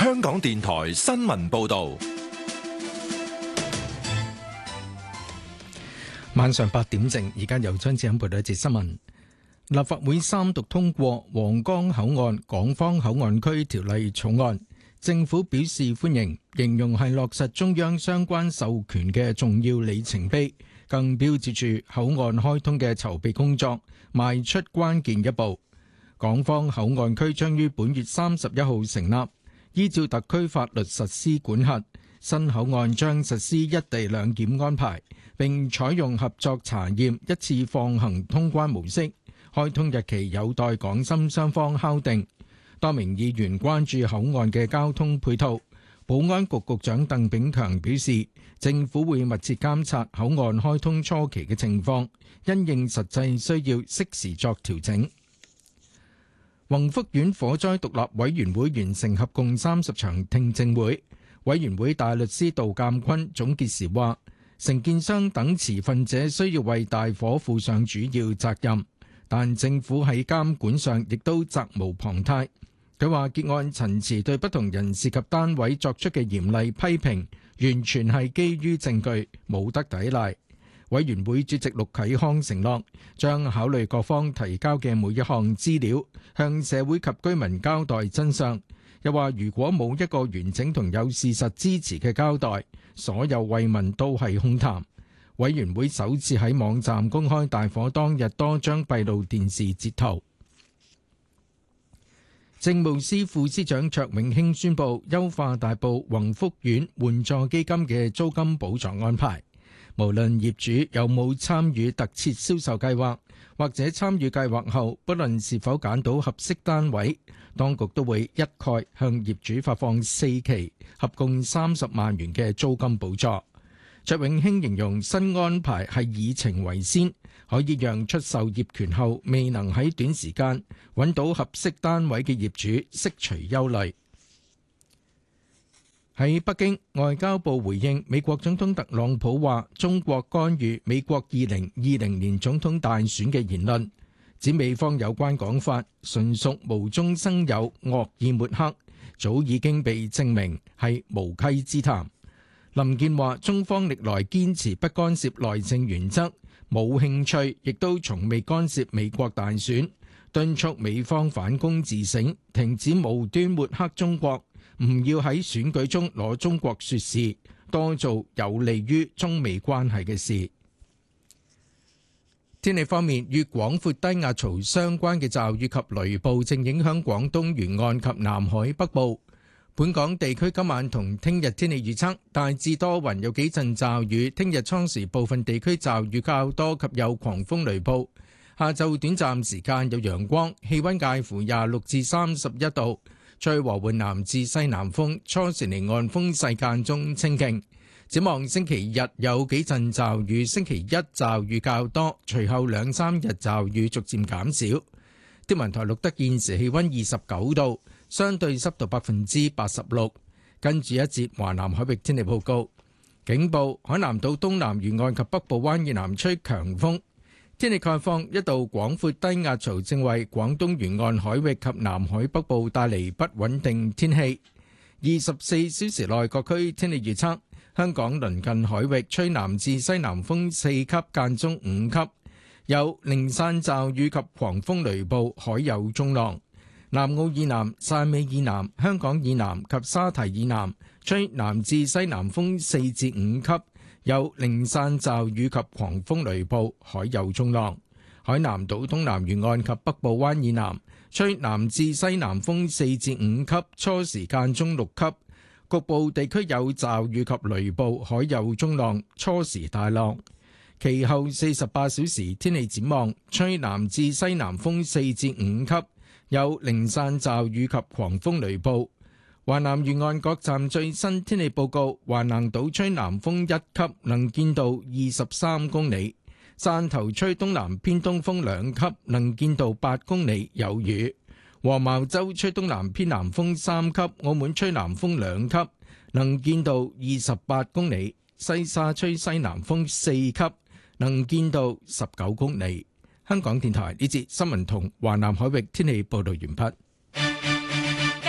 香港電台新聞報道。 晚上8點正，而家由張志欣報道一節新聞。立法會三讀通過皇崗口岸港方口岸區條例草案，政府表示歡迎，形容係落實中央相關授權嘅重要里程碑，更標誌住口岸開通嘅籌備工作邁出關鍵一步。港方口岸區將於本月31號成立，依照特區法律實施管轄。新口岸將實施一地兩檢安排，並採用合作查驗一次放行通關模式。開通日期有待港深雙方敲定。多名議員關注口岸嘅交通配套。保安局局長鄧炳強表示，政府會密切監察口岸開通初期嘅情況，因應實際需要適時作調整。宏福苑火災獨立委員會完成合共30場聽證會，委員會大律師杜鑑坤總結時話，承建商等持份者需要為大火負上主要責任，但政府喺監管上亦都責無旁貸。佢話結案陳詞對不同人士及單位作出嘅嚴厲批評，完全係基於證據，冇得抵賴。委員會主席陸啟康承諾，將考慮各方提交嘅每一項資料，向社會及居民交代真相。又話如果冇一個完整同有事實支持嘅交代，所有慰問都係空談。委員會首次喺網站公開大火當日多張閉路電視截圖。政務司副司長卓永興宣布優化大埔宏福苑援助基金嘅租金補助安排，無論業主有冇參與特設銷售計劃，或者參與計劃後不論是否揀到合適單位，當局都會一概向業主發放4期合共30萬元嘅租金補助。卓永興形容新安排係以情為先，可以讓出售業權後未能喺短時間揾到合適單位嘅業主釋除憂慮。喺北京，外交部回應美國總統特朗普話中國干預美國2020年總統大選嘅言論，指美方有關講法純屬無中生有、惡意抹黑，早已經被證明係無稽之談。林健話中方歷來堅持不干涉內政原則，冇興趣，亦都從未干涉美國大選，敦促美方反躬自省，停止無端抹黑中國，唔要喺選舉中攞中國說事，多做有利於中美關係嘅事。天氣方面，與廣闊低壓槽相關嘅驟雨及雷暴正影響廣東沿岸及南海北部。本港地區今晚同聽日天氣預測，大致多雲，有幾陣驟雨。聽日初時部分地區驟雨較多及有狂風雷暴。下晝短暫時間有陽光，氣溫介乎26至31度，吹和緩南至西南風，初時離岸風勢間中清勁。展望星期日有幾陣驟雨，星期一驟雨較多，隨後2、3日驟雨逐漸減少。天文台錄得現時氣溫29度。相對濕度86%。跟住一節華南海域天氣報告，警報：海南島東南沿岸及北部灣以南吹強風。天氣概況：一道廣闊低壓槽正為廣東沿岸海域及南海北部帶嚟不穩定天氣。24小時內各區天氣預測：香港鄰近海域吹南至西南風4級，間中5級，有零散驟雨及狂風雷暴，海有中浪。南澳以南、汕尾以南、香港以南及沙堤以南吹南至西南風4至5級，有零散驟雨及狂風雷暴，海有中浪。海南島東南沿岸及北部灣以南吹南至西南風4至5級，初時間中6級，局部地區有驟雨及雷暴，海有中浪，初時大浪。其後48小時天氣展望，吹南至西南風4至5級。有零散驟雨及狂風雷暴。華南沿岸各站最新天氣報告：華南島吹南風1級，能見度23公里；汕頭吹東南偏東風2級，能見度8公里，有雨；黃茅洲吹東南偏南風3級，澳門吹南風2級，能見度28公里；西沙吹西南風4級，能見度19公里。香港電台呢節新聞同華南海域天氣報道完畢。 交通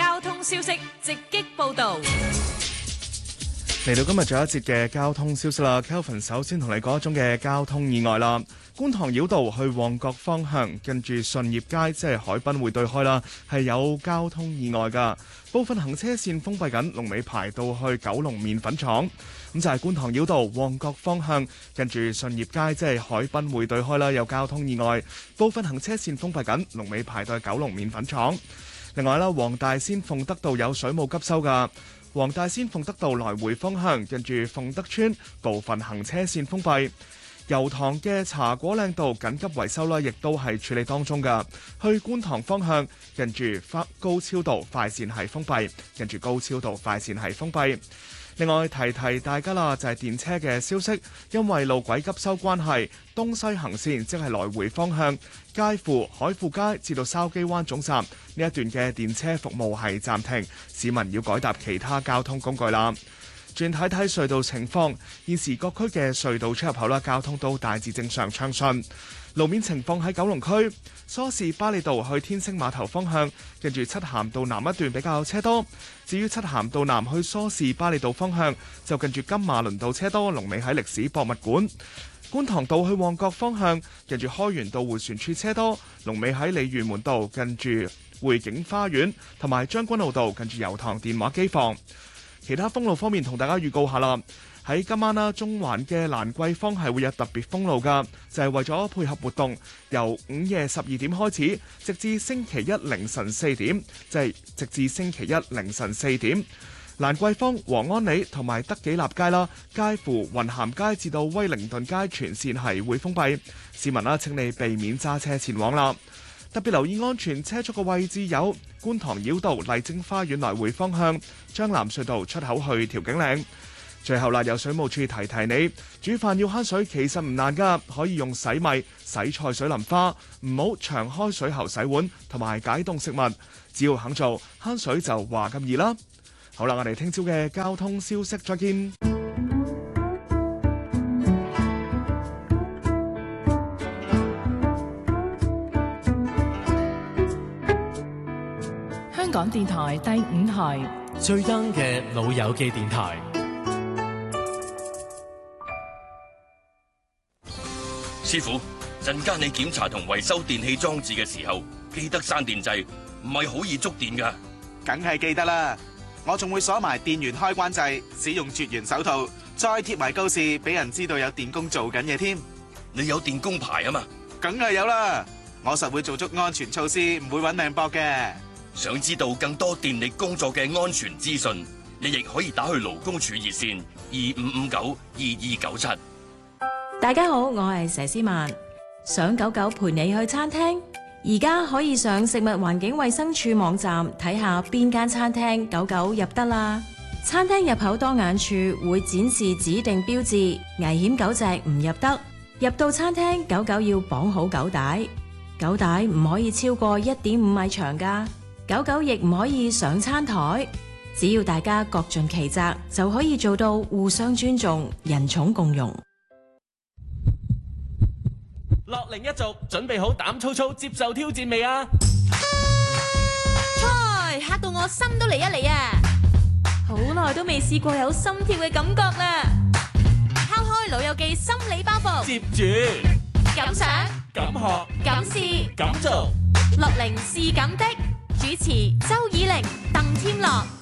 消息直擊報導。 嚟到今日最後一節嘅交通消息啦 ，Kelvin 首先同你講一宗嘅交通意外啦。觀塘繞道去旺角方向，近住順業街即係海濱匯對開啦，係有交通意外㗎。部分行車線封閉緊，龍尾排到去九龍麵粉廠。咁就係觀塘繞道旺角方向，近住順業街即係海濱匯對開啦，有交通意外，部分行車線封閉緊，龍尾排到去九龍麵粉廠。另外啦，黃大仙鳳德道有水務急修㗎。黃大仙鳳德道來回方向，近住鳳德村部分行車線封閉。油塘嘅茶果嶺道緊急維修啦，亦都係處理當中㗎。去觀塘方向，近住高超道快線係封閉，近住高超道快線係封閉。另外提提大家啦，就係電車嘅消息，因為路軌急修關係，東西行線即係來回方向，介乎海富街至到筲箕灣總站呢一段嘅電車服務係暫停，市民要改搭其他交通工具啦。轉睇睇隧道情況，現時各區嘅隧道出入口啦，交通都大致正常暢順。路面情況喺九龍區，梳士巴利道去天星碼頭方向，近住漆咸道南一段比較車多。至於漆咸道南去梳士巴利道方向，就近住金馬倫道車多，龍尾喺歷史博物館。觀塘道去旺角方向，近住開源道迴旋處車多，龍尾喺鯉魚門道近住匯景花園，同埋將軍澳道近住油塘電話機房。其他封路方面，同大家預告下啦。喺今晚啦，中環嘅蘭桂坊係會有特別封路㗎，就係為咗配合活動，由午夜12點開始，直至星期一凌晨4點，即係直至星期一凌晨4點。蘭桂坊、黃安里同埋德己立街啦，介乎雲咸街至到威靈頓街全線係會封閉，市民啦請你避免揸車前往啦。特別留意安全車速嘅位置有觀塘繞道麗晶花園來回方向、將藍隧道出口去調景嶺。最後啦，有水務處提提你，煮飯要慳水其實唔難㗎，可以用洗米、洗菜水淋花，唔好長開水喉洗碗同埋解凍食物，只要肯做，慳水就話咁易啦。好啦，我哋聽朝嘅交通消息再見。 香港電台第5台最 young 嘅老友記電台。 師傅，陣間你檢查同維修電器裝置嘅時候，記得閂電掣，唔係好易觸電㗎。 梗係記得啦，我仲會鎖埋電源開關掣，使用絕緣手套，再貼埋告示，俾人知道有電工做緊嘢添。 你有電工牌啊嘛？ 梗係有啦，我實會做足安全措施，唔會搵命搏嘅。 想知道更多電力工作嘅安全資訊，你亦可以打去勞工處熱線25592297。 大家好，我係佘詩曼。想狗狗陪你去餐廳，而家可以上食物環境衛生署網站睇下邊間餐廳狗狗入得啦。餐廳入口當眼處會展示指定標誌，危險狗隻唔入得。入到餐廳，狗狗要綁好狗帶，狗帶唔可以超過1.5米長㗎。狗狗亦唔可以上餐台。只要大家各盡其責，就可以做到互相尊重、人寵共融。 樂齡一族準備好膽粗粗接受挑戰未啊？ 菜嚇到我心都嚟一嚟啊！ 好耐都未試過有心跳嘅感覺啦！ 拋開老友記心理包袱， 接住敢想敢學敢試敢做， 樂齡是咁的。主持周以玲、鄧添樂。